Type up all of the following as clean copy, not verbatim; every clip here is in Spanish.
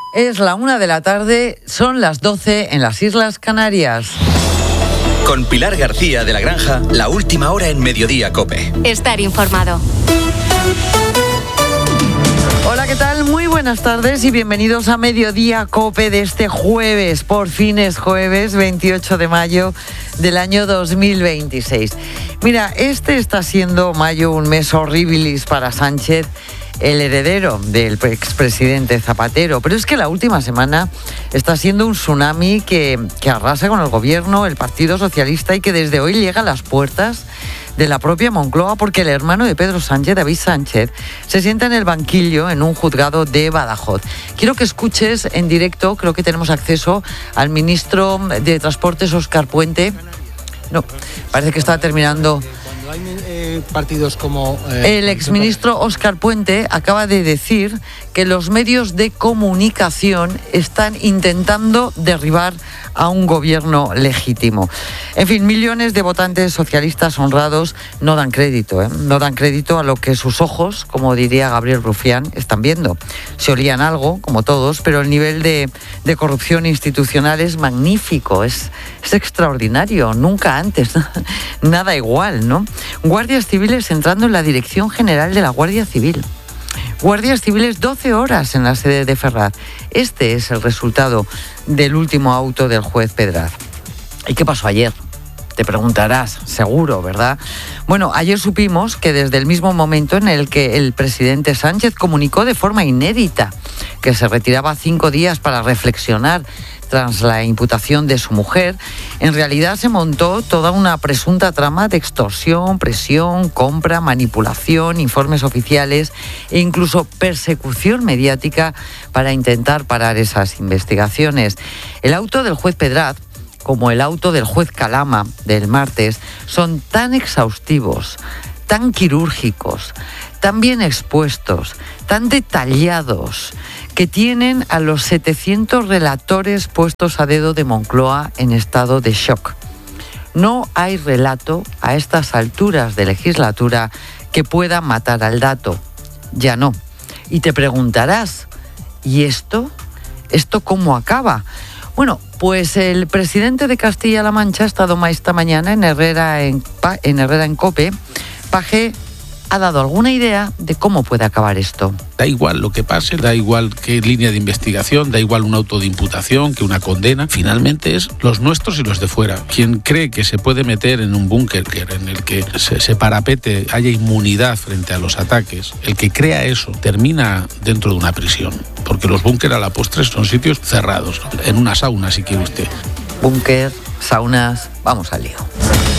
Es la 1 de la tarde, son las 12 en las Islas Canarias. Con Pilar García de la Granja, la última hora en Mediodía COPE. Estar informado. Hola, ¿qué tal? Muy buenas tardes y bienvenidos a Mediodía COPE de este jueves. Por fin es jueves, 28 de mayo del año 2026. Mira, este está siendo mayo un mes horribilis para Sánchez, el heredero del expresidente Zapatero. Pero es que la última semana está siendo un tsunami que arrasa con el gobierno, el Partido Socialista, y que desde hoy llega a las puertas de la propia Moncloa, porque el hermano de Pedro Sánchez, David Sánchez, se sienta en el banquillo en un juzgado de Badajoz. Quiero que escuches en directo, creo que tenemos acceso al ministro de Transportes, Óscar Puente. No, parece que está terminando. Hay partidos como... El exministro Óscar Puente acaba de decir que los medios de comunicación están intentando derribar a un gobierno legítimo. En fin, millones de votantes socialistas honrados no dan crédito, no dan crédito a lo que sus ojos, como diría Gabriel Rufián, están viendo. Se olían algo, como todos, pero el nivel de corrupción institucional es magnífico, es extraordinario, nunca antes, nada igual, ¿no? Guardias civiles entrando en la Dirección General de la Guardia Civil. Guardias civiles 12 horas en la sede de Ferraz. Este es el resultado del último auto del juez Pedraz. ¿Y qué pasó ayer? Te preguntarás, seguro, ¿verdad? Bueno, ayer supimos que desde el mismo momento en el que el presidente Sánchez comunicó de forma inédita que se retiraba 5 días para reflexionar tras la imputación de su mujer, en realidad se montó toda una presunta trama de extorsión, presión, compra, manipulación, informes oficiales e incluso persecución mediática para intentar parar esas investigaciones. El auto del juez Pedraz, como el auto del juez Calama del martes, son tan exhaustivos, tan quirúrgicos, tan bien expuestos, tan detallados, que tienen a los 700 relatores puestos a dedo de Moncloa en estado de shock. No hay relato a estas alturas de legislatura que pueda matar al dato. Ya no. Y te preguntarás, ¿y esto? ¿Esto cómo acaba? Bueno, pues el presidente de Castilla-La Mancha ha estado esta mañana en Herrera en COPE. Paje ha dado alguna idea de cómo puede acabar esto. Da igual lo que pase, da igual qué línea de investigación, da igual un auto de imputación que una condena. Finalmente es los nuestros y los de fuera. Quien cree que se puede meter en un búnker en el que se parapete, haya inmunidad frente a los ataques, el que crea eso termina dentro de una prisión. Porque los búnker a la postre son sitios cerrados, en una sauna si quiere usted. Búnker, saunas, vamos al lío.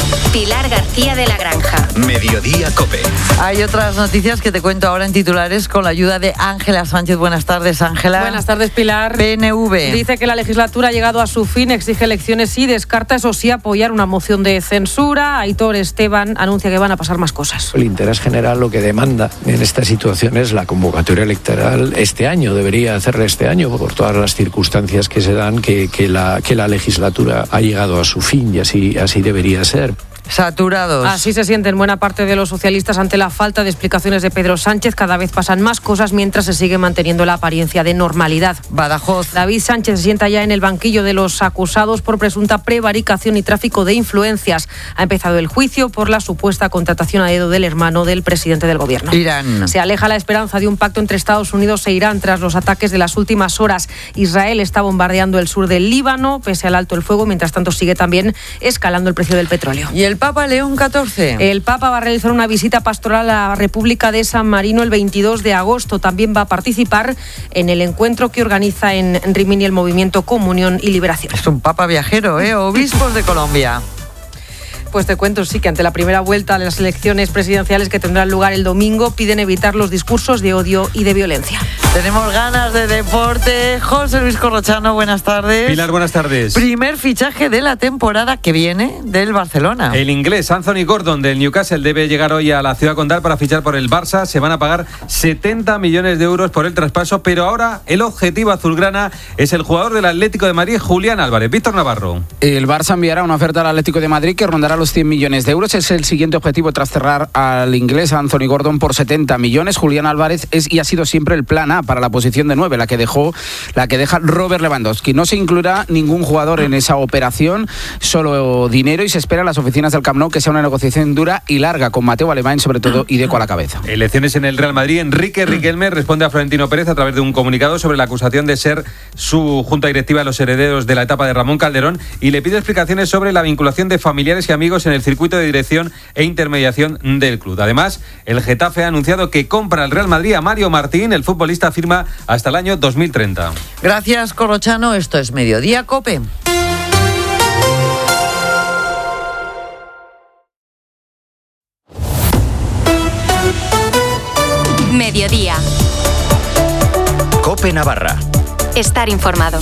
Pilar García de la Granja. Mediodía COPE. Hay otras noticias que te cuento ahora en titulares con la ayuda de Ángela Sánchez. Buenas tardes, Ángela. Buenas tardes, Pilar. PNV. Dice que la legislatura ha llegado a su fin, exige elecciones y descarta, eso sí, apoyar una moción de censura. Aitor Esteban anuncia que van a pasar más cosas. El interés general lo que demanda en esta situación es la convocatoria electoral este año. Debería hacerla este año por todas las circunstancias que se dan, que la legislatura ha llegado a su fin y así debería ser. Saturados. Así se sienten buena parte de los socialistas ante la falta de explicaciones de Pedro Sánchez. Cada vez pasan más cosas mientras se sigue manteniendo la apariencia de normalidad. Badajoz. David Sánchez se sienta ya en el banquillo de los acusados por presunta prevaricación y tráfico de influencias. Ha empezado el juicio por la supuesta contratación a dedo del hermano del presidente del gobierno. Irán. Se aleja la esperanza de un pacto entre Estados Unidos e Irán tras los ataques de las últimas horas. Israel está bombardeando el sur del Líbano, pese al alto el fuego. Mientras tanto sigue también escalando el precio del petróleo. ¿Y el Papa León XIV? El Papa va a realizar una visita pastoral a la República de San Marino el 22 de agosto. También va a participar en el encuentro que organiza en Rimini el movimiento Comunión y Liberación. Es un Papa viajero, Obispos de Colombia. Pues te cuento, sí, que ante la primera vuelta de las elecciones presidenciales que tendrán lugar el domingo, piden evitar los discursos de odio y de violencia. Tenemos ganas de deporte. José Luis Corrochano, buenas tardes. Pilar, buenas tardes. Primer fichaje de la temporada que viene del Barcelona. El inglés Anthony Gordon del Newcastle debe llegar hoy a la ciudad condal para fichar por el Barça. Se van a pagar 70 millones de euros por el traspaso, pero ahora el objetivo azulgrana es el jugador del Atlético de Madrid, Julián Álvarez. Víctor Navarro. El Barça enviará una oferta al Atlético de Madrid que rondará los 100 millones de euros. Es el siguiente objetivo tras cerrar al inglés Anthony Gordon por 70 millones. Julián Álvarez es y ha sido siempre el plan A plan A para la posición de 9, la que deja Robert Lewandowski. No se incluirá ningún jugador en esa operación, solo dinero, y se espera en las oficinas del Camp Nou que sea una negociación dura y larga, con Mateu Alemany sobre todo y Deco a la cabeza. Elecciones en el Real Madrid. Enrique Riquelme responde a Florentino Pérez a través de un comunicado sobre la acusación de ser su junta directiva de los herederos de la etapa de Ramón Calderón, y le pide explicaciones sobre la vinculación de familiares y amigos en el circuito de dirección e intermediación del club. Además, el Getafe ha anunciado que compra al Real Madrid a Mario Martín. El futbolista firma hasta el año 2030. Gracias, Corrochano. Esto es Mediodía COPE. Mediodía. COPE Navarra. Estar informado.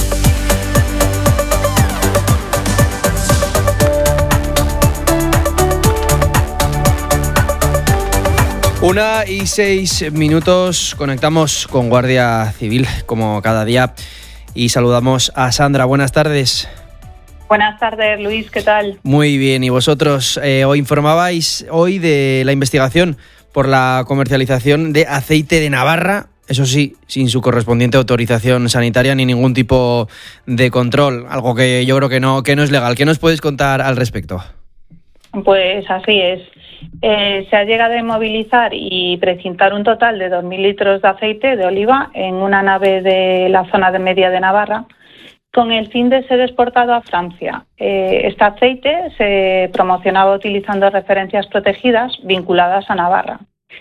Una y 6 minutos, conectamos con Guardia Civil como cada día y saludamos a Sandra. Buenas tardes. Buenas tardes, Luis, ¿qué tal? Muy bien, ¿y vosotros? Os informabais hoy de la investigación por la comercialización de aceite de Navarra, eso sí, sin su correspondiente autorización sanitaria ni ningún tipo de control, algo que yo creo que no es legal. ¿Qué nos puedes contar al respecto? Pues así es. Se ha llegado a movilizar y precintar un total de 2.000 litros de aceite de oliva en una nave de la zona de media de Navarra, con el fin de ser exportado a Francia. Este aceite se promocionaba utilizando referencias protegidas vinculadas a Navarra.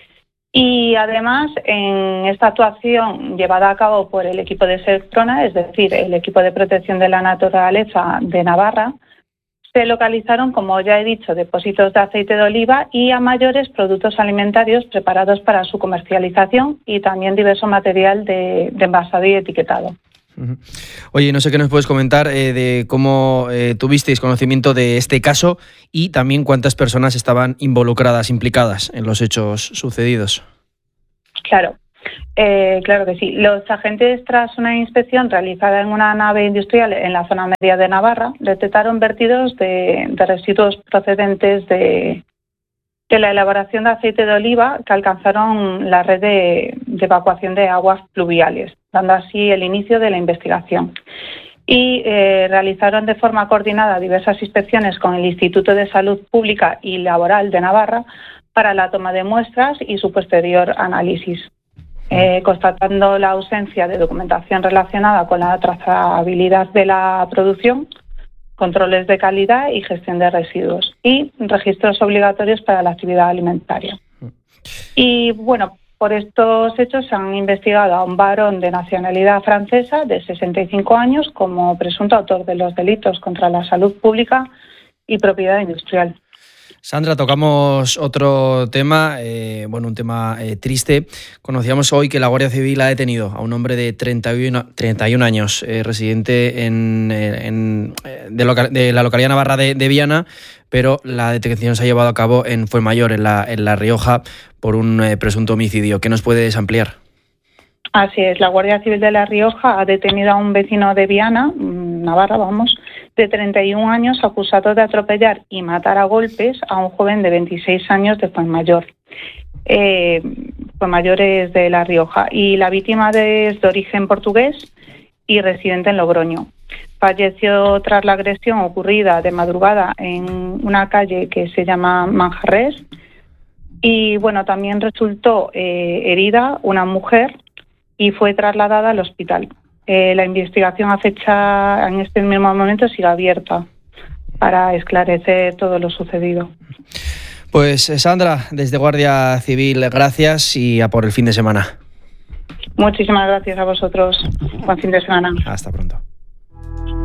Y además, en esta actuación llevada a cabo por el equipo de SEPRONA, es decir, el equipo de protección de la naturaleza de Navarra, se localizaron, como ya he dicho, depósitos de aceite de oliva y, a mayores, productos alimentarios preparados para su comercialización y también diverso material de envasado y etiquetado. Oye, no sé qué nos puedes comentar de cómo tuvisteis conocimiento de este caso y también cuántas personas estaban involucradas, implicadas en los hechos sucedidos. Claro que sí. Los agentes, tras una inspección realizada en una nave industrial en la zona media de Navarra, detectaron vertidos de residuos procedentes de la elaboración de aceite de oliva que alcanzaron la red de evacuación de aguas pluviales, dando así el inicio de la investigación. Y realizaron de forma coordinada diversas inspecciones con el Instituto de Salud Pública y Laboral de Navarra para la toma de muestras y su posterior análisis, constatando la ausencia de documentación relacionada con la trazabilidad de la producción, controles de calidad y gestión de residuos y registros obligatorios para la actividad alimentaria. Y bueno, por estos hechos se han investigado a un varón de nacionalidad francesa de 65 años como presunto autor de los delitos contra la salud pública y propiedad industrial. Sandra, tocamos otro tema, un tema triste. Conocíamos hoy que la Guardia Civil ha detenido a un hombre de 31 años, residente de la localidad navarra de Viana, pero la detención se ha llevado a cabo en Fuenmayor, en La Rioja, por un presunto homicidio. ¿Qué nos puedes ampliar? Así es, la Guardia Civil de La Rioja ha detenido a un vecino de Viana, Navarra, de 31 años, acusado de atropellar y matar a golpes a un joven de 26 años de Fuenmayor. Fuenmayor es de La Rioja y la víctima es de origen portugués y residente en Logroño. Falleció tras la agresión ocurrida de madrugada en una calle que se llama Manjarres y también resultó herida una mujer y fue trasladada al hospital. La investigación a fecha en este mismo momento sigue abierta para esclarecer todo lo sucedido. Pues Sandra, desde Guardia Civil, gracias y a por el fin de semana. Muchísimas gracias a vosotros. Buen fin de semana. Hasta pronto.